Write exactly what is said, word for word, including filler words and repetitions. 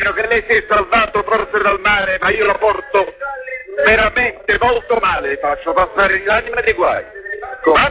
vero che lei si è salvato forse dal mare, ma io la porto veramente molto male, faccio passare l'anima dei guai.